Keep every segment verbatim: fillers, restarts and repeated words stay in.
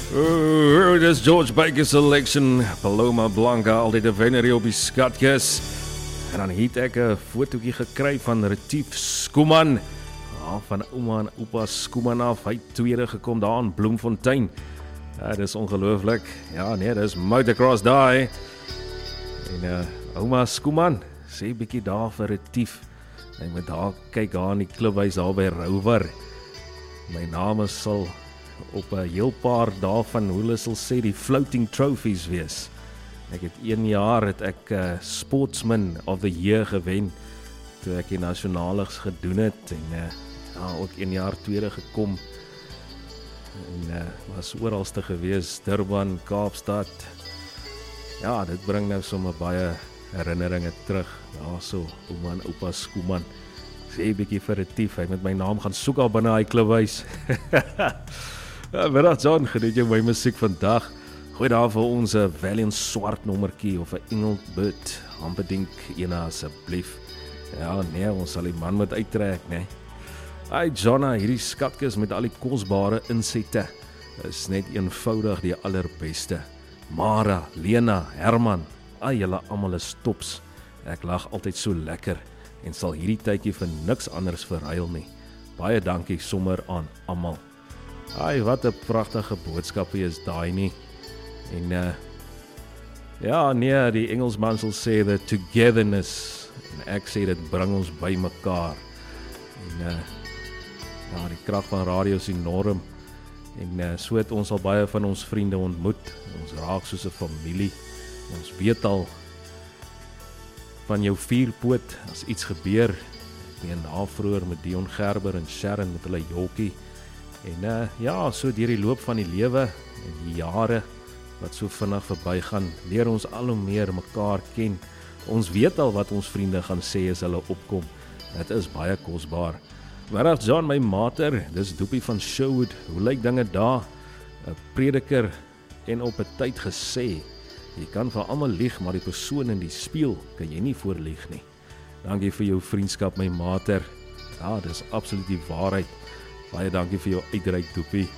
Oh, dis George Baker selection, Paloma Blanca, altyd 'n wenner op die skatkis. En dan het ek 'n fotootjie gekry van Retief Skuman. Ja, van ouma en oupa Skuman af, hy het tweede gekom daar in Bloemfontein. Ja, dis ongelooflik. Ja, nee, dis motocross daai. En uh, ouma Skuman sê bietjie daar vir Retief. Hy moet daar kyk daar in die klubhuis daar by Rover. My naam is sal op 'n heel paar daarvan, hoe hulle sal sê, die floating trophies wees. Ek het een jaar het ek uh, Sportsman of the Year gewen, toe ek die nasionales gedoen het, en uh, ja, ook een jaar tweede gekom, en uh, was oralste gewees, Durban, Kaapstad. Ja, dit bring nou sommer baie herinneringe terug, ja so, ouma en oupa Skuman. Sê bietjie vir Retief, hy met my naam gaan soek al binne hy klubhuis. Ja, middag John, geniet jy my musiek vandag? Gooi daar vir ons 'n Valiant swart nommertjie of 'n Engelbert, aanbedink ene asseblief. Ja, nee, ons sal die man moet uittrek, nee. Ai Jonna, hierdie skatkis met al die kosbare insette is net eenvoudig die allerbeste. Mara, Lena, Herman, ai julle almal is tops. Ek lag altyd so lekker en sal hierdie tydjie vir niks anders verruil nie. Baie dankie sommer aan almal. Ai, wat 'n pragtige boodskapie is daai nie. En uh, ja, nee, die Engelsman sal sê the togetherness, en ek sê dit bring ons by mekaar. En uh, ja, die krag van radio is enorm. En uh, so het ons al baie van ons vriende ontmoet. Ons raak soos 'n familie. Ons weet al van jou vierpoot as iets gebeur. Ek meen na vroeër met Dion Gerber en Sharon met hulle jokkie. En uh, ja, so deur die loop van die lewe en die jare wat so vinnig verbygaan, leer ons al hoe meer mekaar ken. Ons weet al wat ons vriende gaan sê as hulle opkom. Dit is baie kosbaar. Middag John, my mater, dis Doopie van Sherwood. Hoe lyk dinge daar? 'n Prediker en op 'n tyd gesê, jy kan vir almal lieg, maar die persoon in die spieël kan jy nie voorlieg nie. Dankie vir jou vriendskap, my mater. Ja, dis absoluut die waarheid. Baie dankie vir jou uitreik, Doopie.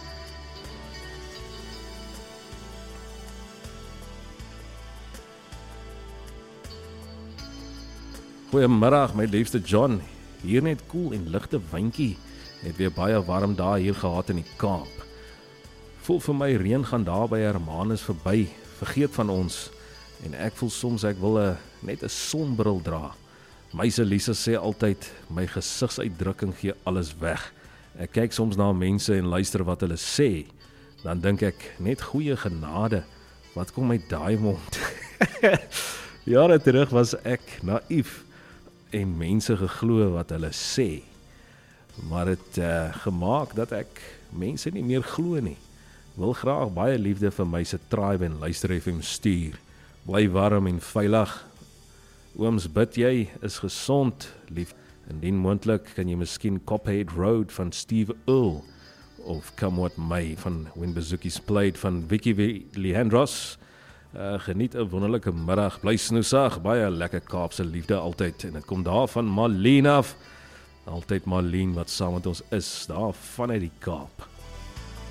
Goeiemiddag, my liefste John. Hier net koel en ligte windjie. Het weer baie warm dae hier gehad in die Kaap. Voel vir my reën gaan daar by Hermanus verby. Vergeet van ons. En ek voel soms ek wil a, net 'n sonbril dra. Meise Lisa sê altyd, my gesigsuitdrukking gee alles weg. Ek kyk soms na mense en luister wat hulle sê. Dan dink ek, net goeie genade. Wat kom my daai mond? Jare terug was ek naïef en mense geglo wat hulle sê. Maar het uh, gemaak dat ek mense nie meer glo nie. Wil graag baie liefde vir my se tribe en luister F M stuur. Bly warm en veilig. Ooms bid jy is gesond, lief. Indien moontlik kan jy miskien Cophead Road van Steve Earle of Come What May van When Bazookies Played van Vicky Leandros. Uh, geniet 'n wonderlike middag. Bly snoesig, baie lekker Kaapse liefde altyd. En dit kom daar van Marlene af. Altyd Marlene wat saam met ons is, daar vanuit die Kaap.